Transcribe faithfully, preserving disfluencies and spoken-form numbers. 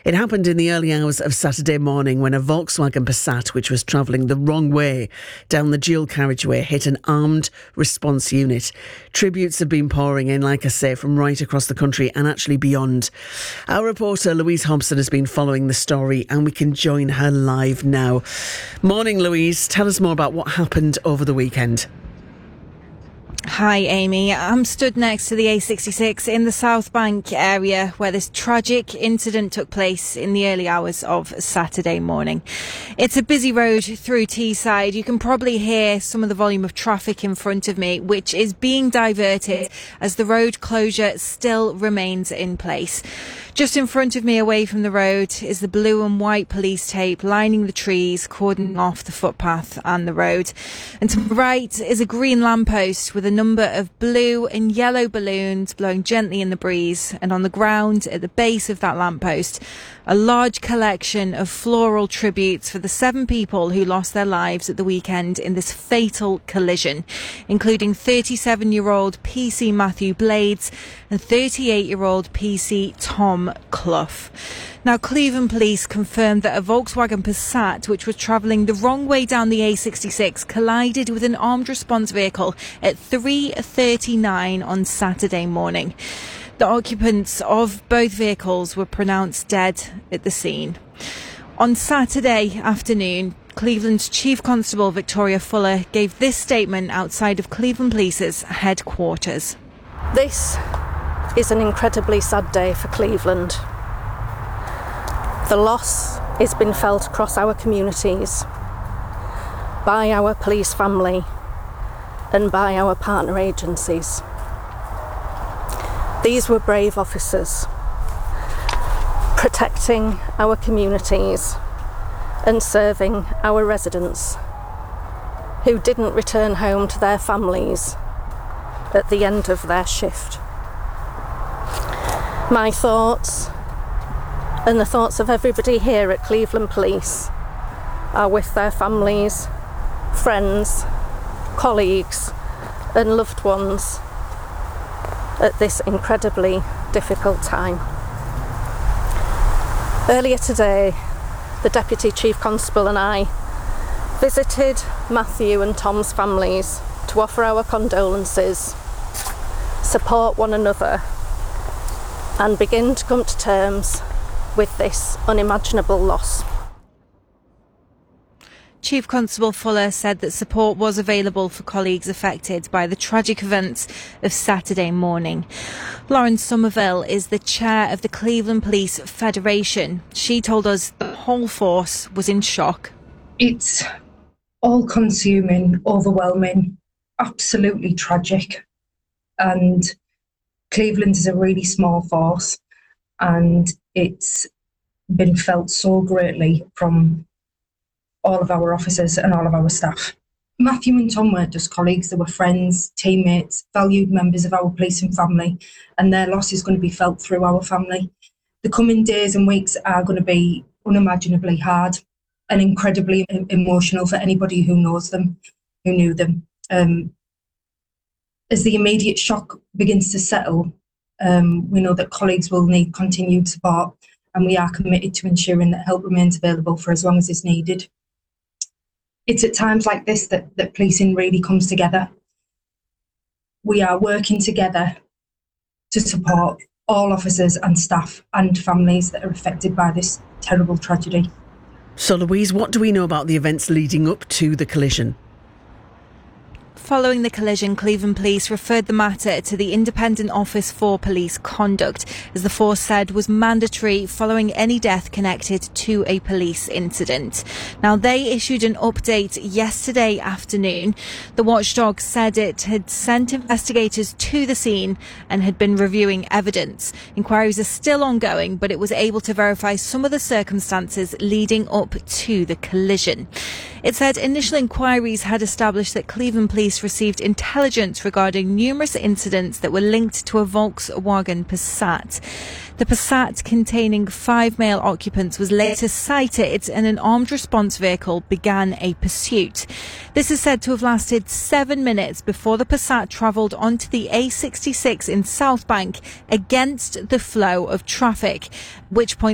It happened in the early hours of Saturday morning when a Volkswagen Passat, which was travelling the wrong way down the dual carriageway, hit an armed response unit. Tributes have been pouring in, like I say, from right across the country and actually beyond. Our reporter Louise Hobson has been following the story and we can join her live now. Morning, Louise. Tell us more about what happened over the weekend. Hi Amy, I'm stood next to the A sixty-six in the South Bank area where this tragic incident took place in the early hours of Saturday morning. It's a busy road through Teesside. You can probably hear some of the volume of traffic in front of me, which is being diverted as the road closure still remains in place. Just in front of me, away from the road, is the blue and white police tape lining the trees, cordoning off the footpath and the road. And to my right is a green lamppost with a number of blue and yellow balloons blowing gently in the breeze. And on the ground at the base of that lamppost, a large collection of floral tributes for the seven people who lost their lives at the weekend in this fatal collision, including thirty-seven-year-old P C Matthew Blades and thirty-eight-year-old P C Tom Clough. Now, Cleveland Police confirmed that a Volkswagen Passat, which was travelling the wrong way down the A sixty-six, collided with an armed response vehicle at three thirty-nine on Saturday morning. The occupants of both vehicles were pronounced dead at the scene. On Saturday afternoon, Cleveland's Chief Constable Victoria Fuller gave this statement outside of Cleveland Police's headquarters. This is an incredibly sad day for Cleveland. The loss has been felt across our communities by our police family and by our partner agencies. These were brave officers protecting our communities and serving our residents who didn't return home to their families at the end of their shift. My thoughts and the thoughts of everybody here at Cleveland Police are with their families, friends, colleagues and loved ones at this incredibly difficult time. Earlier today, the Deputy Chief Constable and I visited Matthew and Tom's families to offer our condolences, support one another and begin to come to terms with this unimaginable loss. Chief Constable Fuller said that support was available for colleagues affected by the tragic events of Saturday morning. Lauren Somerville is the chair of the Cleveland Police Federation. She told us the whole force was in shock. It's all-consuming, overwhelming, absolutely tragic. And Cleveland is a really small force, and it's been felt so greatly from all of our officers and all of our staff. Matthew and Tom weren't just colleagues, they were friends, teammates, valued members of our policing family, and their loss is going to be felt through our family. The coming days and weeks are going to be unimaginably hard and incredibly emotional for anybody who knows them, who knew them. Um, as the immediate shock begins to settle, um, we know that colleagues will need continued support, and we are committed to ensuring that help remains available for as long as is needed. It's at times like this that, that policing really comes together. We are working together to support all officers and staff and families that are affected by this terrible tragedy. So, Louise, what do we know about the events leading up to the collision? Following the collision, Cleveland Police referred the matter to the Independent Office for Police Conduct, as the force said was mandatory following any death connected to a police incident. Now, they issued an update yesterday afternoon. The watchdog said it had sent investigators to the scene and had been reviewing evidence. Inquiries are still ongoing, but it was able to verify some of the circumstances leading up to the collision. It said initial inquiries had established that Cleveland Police received intelligence regarding numerous incidents that were linked to a Volkswagen Passat. The Passat, containing five male occupants, was later sighted and an armed response vehicle began a pursuit. This is said to have lasted seven minutes before the Passat travelled onto the A sixty-six in South Bank against the flow of traffic, at which point